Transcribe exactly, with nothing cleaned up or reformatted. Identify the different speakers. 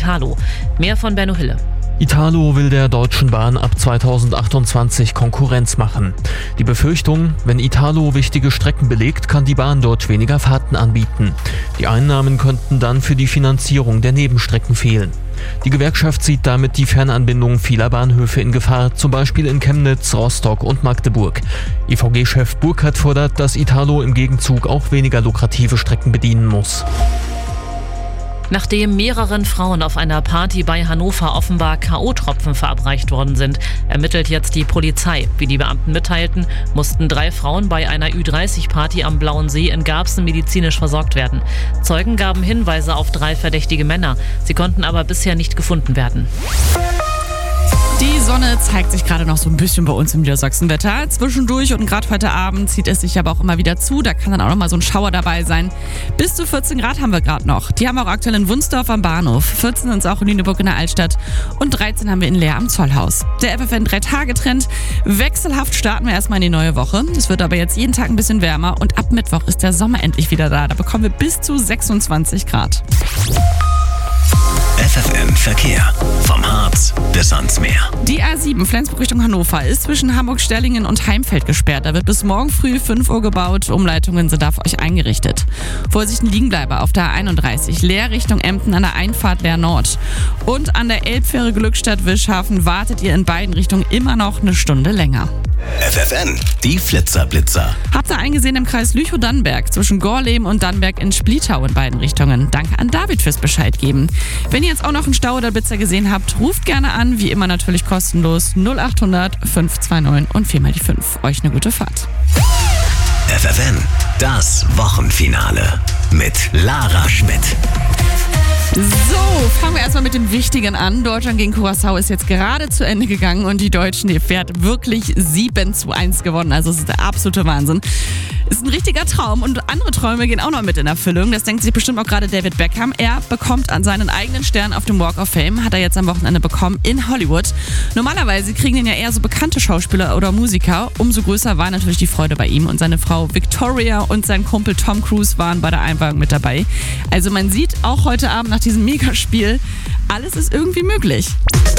Speaker 1: Italo. Mehr von Benno Hille.
Speaker 2: Italo will der Deutschen Bahn ab zweitausendachtundzwanzig Konkurrenz machen. Die Befürchtung, wenn Italo wichtige Strecken belegt, kann die Bahn dort weniger Fahrten anbieten. Die Einnahmen könnten dann für die Finanzierung der Nebenstrecken fehlen. Die Gewerkschaft sieht damit die Fernanbindung vieler Bahnhöfe in Gefahr, zum Beispiel in Chemnitz, Rostock und Magdeburg. I V G-Chef Burkhardt fordert, dass Italo im Gegenzug auch weniger lukrative Strecken bedienen muss.
Speaker 1: Nachdem mehreren Frauen auf einer Party bei Hannover offenbar K O-Tropfen verabreicht worden sind, ermittelt jetzt die Polizei. Wie die Beamten mitteilten, mussten drei Frauen bei einer Ü dreißig Party am Blauen See in Garbsen medizinisch versorgt werden. Zeugen gaben Hinweise auf drei verdächtige Männer. Sie konnten aber bisher nicht gefunden werden.
Speaker 3: Die Sonne zeigt sich gerade noch so ein bisschen bei uns im Niedersachsenwetter. Zwischendurch und gerade heute Abend zieht es sich aber auch immer wieder zu. Da kann dann auch noch mal so ein Schauer dabei sein. Bis zu vierzehn Grad haben wir gerade noch. Die haben wir auch aktuell in Wunsdorf am Bahnhof. vierzehn sind es auch in Lüneburg in der Altstadt. Und dreizehn haben wir in Leer am Zollhaus. Der F F N drei Tage Trend. Wechselhaft starten wir erstmal in die neue Woche. Es wird aber jetzt jeden Tag ein bisschen wärmer. Und ab Mittwoch ist der Sommer endlich wieder da. Da bekommen wir bis zu sechsundzwanzig Grad.
Speaker 4: F F N Verkehr. Vom Harz bis ans Meer.
Speaker 3: Die A sieben Flensburg Richtung Hannover ist zwischen Hamburg-Stellingen und Heimfeld gesperrt. Da wird bis morgen früh fünf Uhr gebaut. Umleitungen sind da für euch eingerichtet. Vorsicht, ein Liegenbleiber auf der A einunddreißig. Leer Richtung Emden an der Einfahrt Leer Nord. Und an der Elbfähre Glückstadt-Wischhafen wartet ihr in beiden Richtungen immer noch eine Stunde länger.
Speaker 4: F F N, die Flitzer-Blitzer.
Speaker 3: Habt ihr eingesehen im Kreis Lüchow-Dannenberg zwischen Gorleben und Dannenberg in Splietau in beiden Richtungen. Danke an David fürs Bescheid geben. Wenn ihr jetzt auch noch einen Stau oder Blitzer gesehen habt, ruft gerne an, wie immer natürlich kostenlos null acht hundert fünf zwei neun und viermal die fünf. Euch eine gute Fahrt.
Speaker 4: F F N, das Wochenfinale mit Lara Schmidt.
Speaker 3: So, fangen wir erstmal mit dem Wichtigen an. Deutschland gegen Curaçao ist jetzt gerade zu Ende gegangen und die Deutschen, die fährt wirklich sieben zu eins gewonnen. Also es ist der absolute Wahnsinn. Ist ein richtiger Traum und andere Träume gehen auch noch mit in Erfüllung. Das denkt sich bestimmt auch gerade David Beckham. Er bekommt an seinen eigenen Stern auf dem Walk of Fame, hat er jetzt am Wochenende bekommen in Hollywood. Normalerweise kriegen den ja eher so bekannte Schauspieler oder Musiker. Umso größer war natürlich die Freude bei ihm und seine Frau Victoria und sein Kumpel Tom Cruise waren bei der Einweihung mit dabei. Also man sieht auch heute Abend nach diesem Megaspiel, alles ist irgendwie möglich.